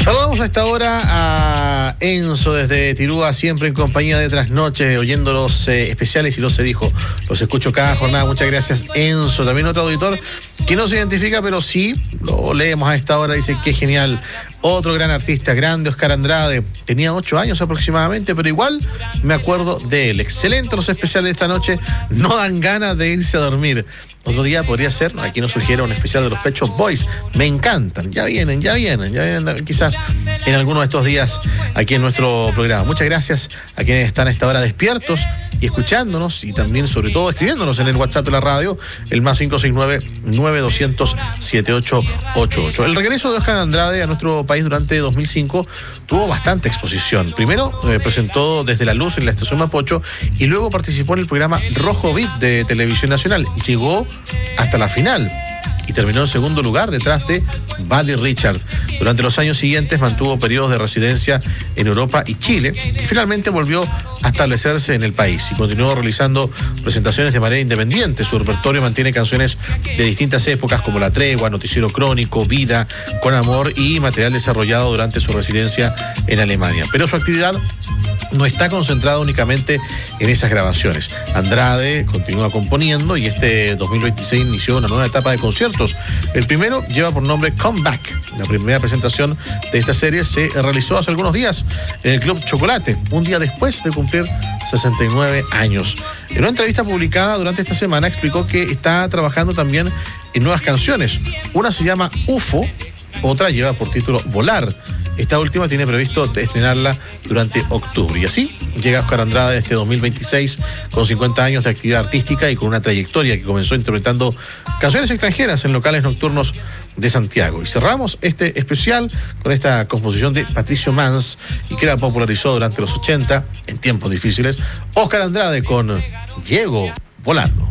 Saludamos a esta hora a Enzo desde Tirúa, siempre en compañía de Trasnoche, oyendo los especiales y los se dijo. Los escucho cada jornada. Muchas gracias, Enzo. También otro auditor que no se identifica, pero sí lo leemos a esta hora. Dice: qué genial. Otro gran artista, grande Oscar Andrade. Tenía 8 años aproximadamente, pero igual me acuerdo de él. Excelente los especiales de esta noche. No dan ganas de irse a dormir. Otro día podría ser, aquí nos sugiere un especial de los Pet Shop Boys. Me encantan. Ya vienen, quizás en alguno de estos días aquí en nuestro programa. Muchas gracias a quienes están a esta hora despiertos y escuchándonos, y también, sobre todo, escribiéndonos en el WhatsApp de la radio, el más 569-9200-7888. El regreso de Oscar Andrade a nuestro país durante 2005 tuvo bastante exposición. Primero presentó Desde la Luz en la estación Mapocho y luego participó en el programa Rojo Beat de Televisión Nacional. Llegó hasta la final y terminó en segundo lugar detrás de Buddy Richard. Durante los años siguientes mantuvo periodos de residencia en Europa y Chile y finalmente volvió a establecerse en el país y continuó realizando presentaciones de manera independiente. Su repertorio mantiene canciones de distintas épocas como La Tregua, Noticiero Crónico, Vida, Con Amor y material desarrollado durante su residencia en Alemania. Pero su actividad no está concentrada únicamente en esas grabaciones. Andrade continúa componiendo y este 2026 inició una nueva etapa de conciertos. El primero lleva por nombre Comeback. La primera presentación de esta serie se realizó hace algunos días en el Club Chocolate, un día después de cumplir 69 años. En una entrevista publicada durante esta semana explicó que está trabajando también en nuevas canciones. Una se llama UFO, otra lleva por título Volar. Esta última tiene previsto estrenarla durante octubre. Y así llega Oscar Andrade este 2026 con 50 años de actividad artística y con una trayectoria que comenzó interpretando canciones extranjeras en locales nocturnos de Santiago. Y cerramos este especial con esta composición de Patricio Mans y que la popularizó durante los 80 en tiempos difíciles. Oscar Andrade con Llego Volando.